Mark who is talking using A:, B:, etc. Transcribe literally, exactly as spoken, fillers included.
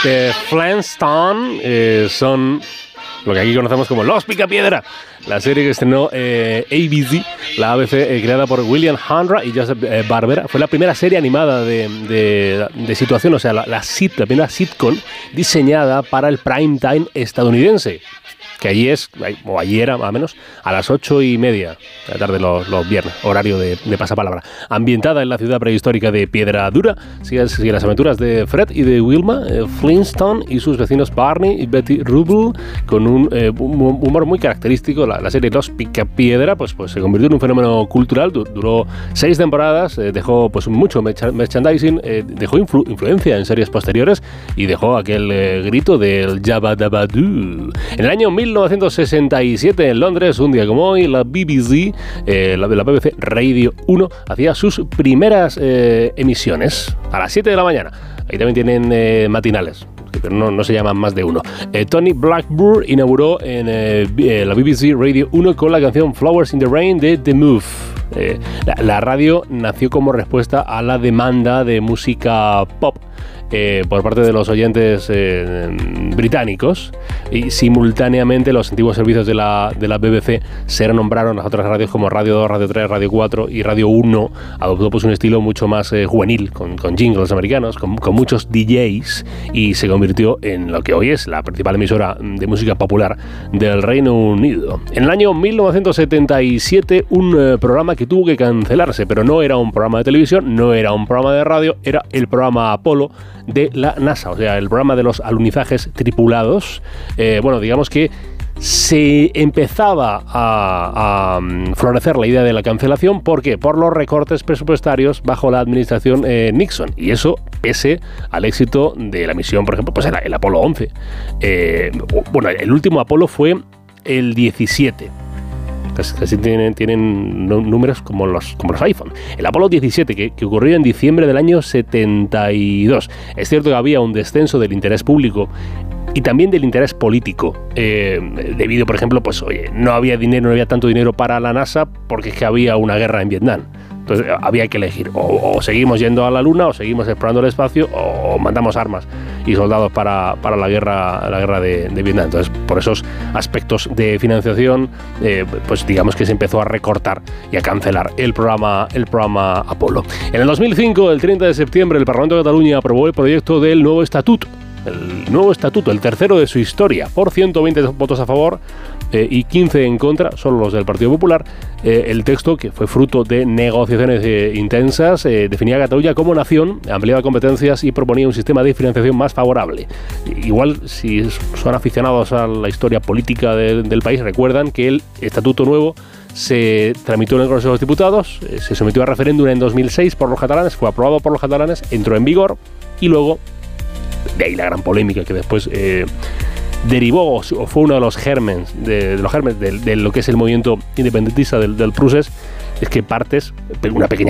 A: The Flintstones eh, son lo que aquí conocemos como Los Picapiedra, la serie que estrenó eh, A B C, la A B C, eh, creada por William Hanra y Joseph eh, Barbera. Fue la primera serie animada de, de, de situación, o sea, la, la, sit, la primera sitcom diseñada para el prime time estadounidense, que allí es, o allí era más o menos, a las ocho y media de la tarde los, los viernes, horario de, de pasapalabra. Ambientada en la ciudad prehistórica de Piedra Dura, sigue, sigue las aventuras de Fred y de Wilma eh, Flintstone y sus vecinos Barney y Betty Rubble, con un eh, humor muy característico. La, la serie Los Picapiedra pues, pues, se convirtió en un fenómeno cultural, du duró seis temporadas, eh, dejó pues, mucho merchandising, eh, dejó influ influencia en series posteriores y dejó aquel eh, grito del Jabba Dabba Doo. En el año mil novecientos sesenta y siete en Londres, un día como hoy, la B B C, eh, la, la B B C Radio uno, hacía sus primeras eh, emisiones a las siete de la mañana. Ahí también tienen eh, matinales, pero no, no se llaman más de uno. Eh, Tony Blackburn inauguró en eh, la B B C Radio uno con la canción Flowers in the Rain de The Move. Eh, la, la radio nació como respuesta a la demanda de música pop Eh, por parte de los oyentes eh, británicos, y simultáneamente los antiguos servicios de la, de la B B C se renombraron. Las otras radios como Radio dos, Radio tres, Radio cuatro y Radio uno adoptó pues un estilo mucho más eh, juvenil, con, con jingles americanos, con, con muchos D Js, y se convirtió en lo que hoy es la principal emisora de música popular del Reino Unido. En el año mil novecientos setenta y siete, un eh, programa que tuvo que cancelarse, pero no era un programa de televisión, no era un programa de radio, era el programa Apolo de la NASA, o sea, el programa de los alunizajes tripulados. Eh, bueno, digamos que se empezaba a, a florecer la idea de la cancelación. ¿Por qué? Por los recortes presupuestarios bajo la administración eh, Nixon, y eso pese al éxito de la misión, por ejemplo, pues el, el Apolo once. Eh, bueno, el último Apolo fue el diecisiete. Casi tienen, tienen números como los, como los iPhone. El Apolo diecisiete, que, que ocurrió en diciembre del año setenta y dos. Es cierto que había un descenso del interés público y también del interés político, eh, debido, por ejemplo, pues oye, no había dinero, no había tanto dinero para la NASA porque es que había una guerra en Vietnam. Entonces había que elegir, o, o seguimos yendo a la Luna, o seguimos explorando el espacio, o mandamos armas y soldados para, para la guerra, la guerra de, de Vietnam. Entonces, por esos aspectos de financiación, eh, pues digamos que se empezó a recortar y a cancelar el programa, el programa Apolo. En el dos mil cinco, el treinta de septiembre, el Parlamento de Cataluña aprobó el proyecto del nuevo estatuto. El nuevo estatuto, el tercero de su historia, por ciento veinte votos a favor eh, y quince en contra, solo los del Partido Popular. Eh, el texto, que fue fruto de negociaciones eh, intensas, eh, definía a Cataluña como nación, ampliaba competencias y proponía un sistema de financiación más favorable. Igual, si son aficionados a la historia política de, del país, recuerdan que el estatuto nuevo se tramitó en el Congreso de los Diputados, eh, se sometió a referéndum en dos mil seis por los catalanes, fue aprobado por los catalanes, entró en vigor y luego, de ahí la gran polémica que después eh, derivó o fue uno de los gérmenes de, de los gérmenes de, de lo que es el movimiento independentista del, del procés, es que partes, una pequeña